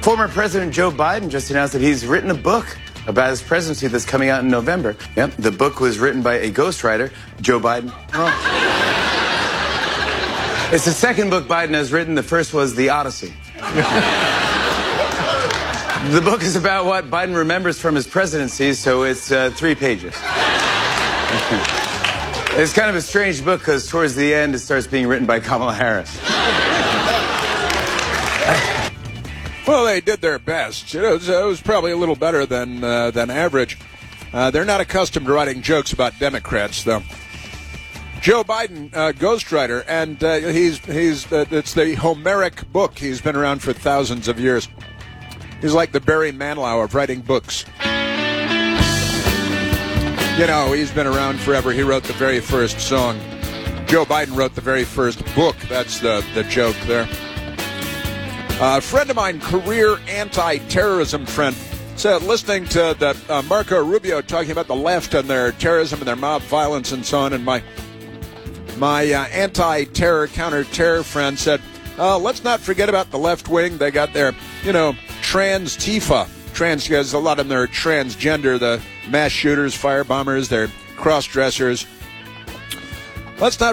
Former President Joe Biden just announced that he's written a book about his presidency that's coming out in November. Yep, the book was written by a ghostwriter, Joe Biden. Oh. It's the second book Biden has written. The first was The Odyssey. The book is about what Biden remembers from his presidency, so it's 3 pages. It's kind of a strange book because towards the end it starts being written by Kamala Harris. Well, they did their best. It was probably a little better than average. They're not accustomed to writing jokes about Democrats, though. Joe Biden, ghostwriter, and it's the Homeric book. He's been around for thousands of years. He's like the Barry Manilow of writing books. You know, he's been around forever. He wrote the very first song. Joe Biden wrote the very first book. That's the joke there. A friend of mine, career anti-terrorism friend, said listening to the Marco Rubio talking about the left and their terrorism and their mob violence and so on, and my anti-terror, counter-terror friend said, let's not forget about the left wing. They got their, trans-Tifa. Because a lot of them are transgender, the mass shooters, firebombers, they're cross-dressers. Let's not